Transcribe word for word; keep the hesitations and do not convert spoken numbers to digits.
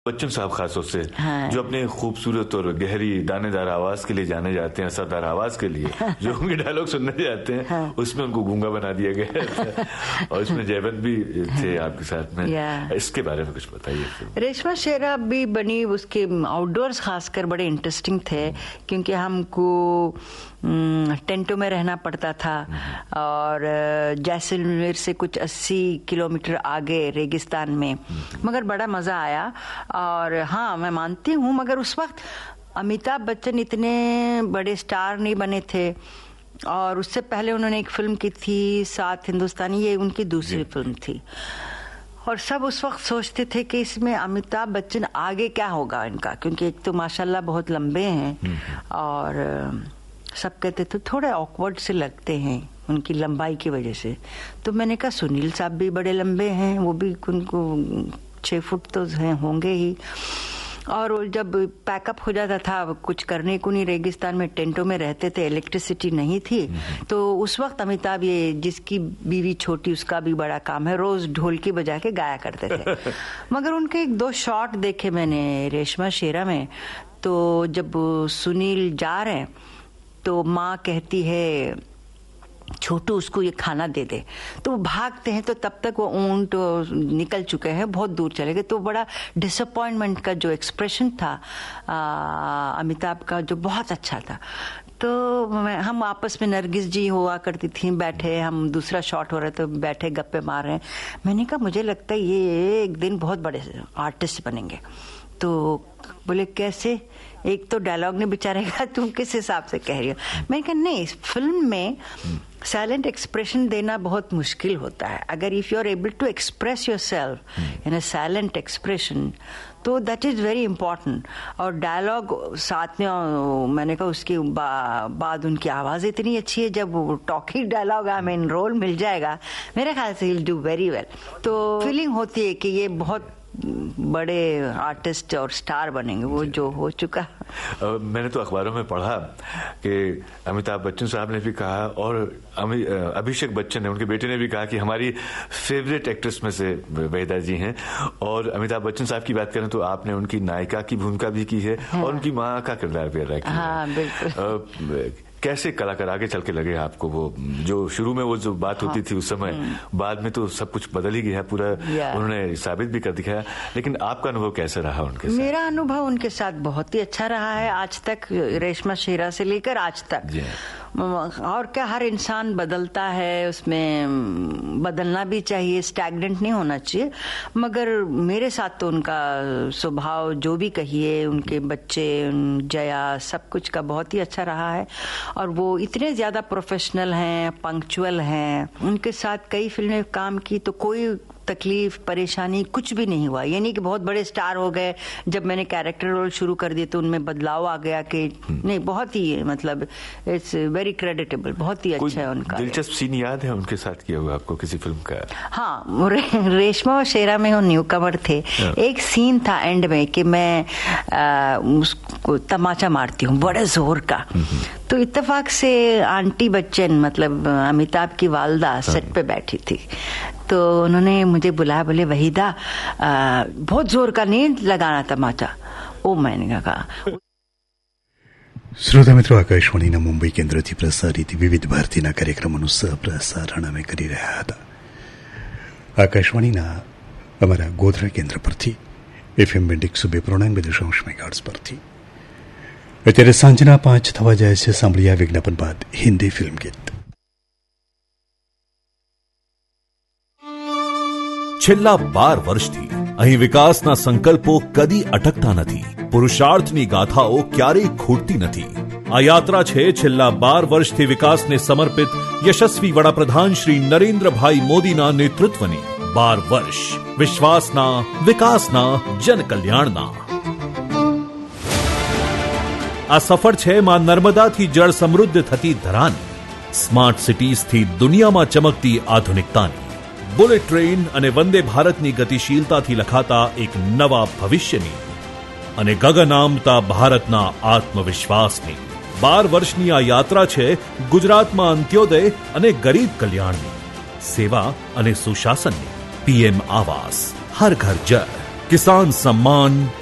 बच्चन साहब खासतौर से हाँ। जो अपने खूबसूरत और गहरी दानेदार आवाज के लिए जाने जाते हैं, असरदार आवाज के लिए जो उनके डायलॉग सुनने जाते हैं, हाँ। उसमें उनको गूंगा बना दिया गया था और इसमें जयवंत भी थे आपके साथ में। इसके बारे में कुछ बताइए। रेशमा शेरा भी बनी, उसके आउटडोर्स खासकर बड़े इंटरेस्टिंग थे क्योंकि हमको टेंटों में रहना पड़ता था और जैसलमेर से कुछ अस्सी किलोमीटर आगे रेगिस्तान में, मगर बड़ा मजा आया। और हाँ, मैं मानती हूँ, मगर उस वक्त अमिताभ बच्चन इतने बड़े स्टार नहीं बने थे और उससे पहले उन्होंने एक फिल्म की थी सात हिंदुस्तानी, ये उनकी दूसरी फिल्म थी और सब उस वक्त सोचते थे कि इसमें अमिताभ बच्चन आगे क्या होगा इनका, क्योंकि एक तो माशाल्लाह बहुत लंबे हैं और सब कहते थे थोड़े ऑकवर्ड से लगते हैं उनकी लंबाई की वजह से। तो मैंने कहा सुनील साहब भी बड़े लंबे हैं, वो भी उनको छः फुट तो हैं होंगे ही। और जब पैकअप हो जाता था, कुछ करने को नहीं, रेगिस्तान में टेंटों में रहते थे, इलेक्ट्रिसिटी नहीं थी, तो उस वक्त अमिताभ, ये जिसकी बीवी छोटी उसका भी बड़ा काम है, रोज ढोलकी बजा के गाया करते थे। मगर उनके एक दो शॉट देखे मैंने रेशमा शेरा में, तो जब सुनील जा रहे हैं तो माँ कहती है छोटू उसको ये खाना दे दे, तो वो भागते हैं, तो तब तक वो ऊंट निकल चुके हैं, बहुत दूर चले गए। तो बड़ा डिसअपॉइंटमेंट का जो एक्सप्रेशन था अमिताभ का, जो बहुत अच्छा था। तो मैं, हम आपस में, नरगिस जी हुआ करती थी, बैठे, हम दूसरा शॉट हो रहा था, बैठे गप्पे मार रहे हैं। मैंने कहा मुझे लगता है ये एक दिन बहुत बड़े आर्टिस्ट बनेंगे। तो बोले कैसे? एक तो डायलॉग ने बेचारे का, तुम किस हिसाब से कह रही हो? मैंने कहा नहीं, इस फिल्म में साइलेंट एक्सप्रेशन देना बहुत मुश्किल होता है। अगर if you are able to express your self in a silent expression, तो दैट इज वेरी इंपॉर्टेंट। और डायलॉग साथ में, मैंने कहा उसके बा, बाद उनकी आवाज इतनी अच्छी है, जब वो टॉकिंग डायलॉग हमें इन रोल मिल जाएगा, मेरे ख्याल से विल डू वेरी वेल। तो फीलिंग होती है कि ये बहुत बड़े आर्टिस्ट और स्टार बनेंगे, वो जो हो चुका। आ, मैंने तो अखबारों में पढ़ा कि अमिताभ बच्चन साहब ने भी कहा और अभिषेक बच्चन ने, उनके बेटे ने भी कहा कि हमारी फेवरेट एक्ट्रेस में से वहीदा जी हैं। और अमिताभ बच्चन साहब की बात करें तो आपने उनकी नायिका की भूमिका भी की है, हाँ। और उनकी माँ का किरदार भी अदा किया। हाँ, बिल्कुल। कैसे कलाकार आगे चल के लगे आपको? वो जो शुरू में वो जो बात होती हाँ। थी उस समय, बाद में तो सब कुछ बदल ही गया पूरा, उन्होंने साबित भी कर दिखाया। लेकिन आपका अनुभव कैसे रहा उनके साथ? मेरा अनुभव उनके साथ बहुत ही अच्छा रहा है आज तक, रेशमा शेरा से लेकर आज तक। और क्या, हर इंसान बदलता है, उसमें बदलना भी चाहिए, स्टैग्नेंट नहीं होना चाहिए। मगर मेरे साथ तो उनका स्वभाव, जो भी कहिए, उनके बच्चे, जया, सब कुछ का बहुत ही अच्छा रहा है। और वो इतने ज्यादा प्रोफेशनल हैं, पंक्चुअल हैं। उनके साथ कई फिल्में काम की तो कोई तकलीफ, परेशानी कुछ भी नहीं हुआ। यानी कि बहुत बड़े स्टार हो गए, जब मैंने कैरेक्टर रोल शुरू कर दिए तो उनमें बदलाव आ गया कि नहीं, बहुत ही, मतलब इट्स वेरी क्रेडिटेबल, बहुत ही अच्छा है उनका। दिलचस्प सीन याद है उनके साथ किया हुआ आपको किसी फिल्म का? हाँ, रे, रेशमा और शेरा में वो न्यू कमर थे। एक सीन था एंड में कि मैं आ, उसको तमाचा मारती हूँ बड़े जोर का, तो इत्तेफाक से आंटी बच्चन, मतलब अमिताभ की वालदा, सेट पे बैठी थी, तो उन्होंने मुझे बुलाया, बोले वहीदा बहुत जोर का नहीं लगाना तमाचा। ओ, मैंने कहा। શ્રોતા મિત્રો, આકાશવાણીના મુંબઈ કેન્દ્રથી પ્રસારિત વિવિધ ભારતીના કાર્યક્રમોનું સહપ્રસારણ અમે કરી રહ્યા હતા. આકાશવાણીના અમારા ગોધરા કેન્દ્ર પરથી એફએમ બેન્ડ એકસો બે પ્રોણાંગ દશાંશ મેગાહર્ટ્ઝ પરથી અત્યારે સાંજના પાંચ થવા જાય છે. સાંભળ્યા વિજ્ઞાપન બાદ હિન્દી ફિલ્મ ગીત. છેલ્લા બાર વર્ષથી અહીં વિકાસના સંકલ્પો કદી અટકતા નથી. પુરુષાર્થની ગાથાઓ ક્યારેય ખૂટતી નથી. આ યાત્રા છે છેલ્લા બાર વર્ષથી વિકાસને સમર્પિત યશસ્વી વડાપ્રધાન શ્રી નરેન્દ્રભાઈ મોદીના નેતૃત્વની. બાર વર્ષ વિશ્વાસના, વિકાસના, જનકલ્યાણના. આ સફર છે માં નર્મદાથી જળ સમૃદ્ધ થતી ધરાની, સ્માર્ટ સિટીઝથી દુનિયામાં ચમકતી આધુનિકતાની. બુલેટ ટ્રેન અને વંદે ભારતની ગતિશીલતાથી લખાતા એક નવા ભવિષ્યની અને ગગન આમતા ભારતના આત્મવિશ્વાસની. બાર વર્ષની આ યાત્રા છે ગુજરાતમાં અંત્યોદય અને ગરીબ કલ્યાણની, સેવા અને સુશાસનની. પીએમ આવાસ, હર ઘર જળ, किसान सम्मान